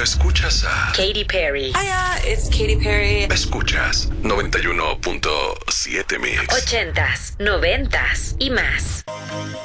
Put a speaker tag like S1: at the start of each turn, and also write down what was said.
S1: escuchas a
S2: Katy Perry.
S3: Hiya, it's Katy Perry.
S1: Escuchas 91.7 Mix.
S2: 80s, 90s y más.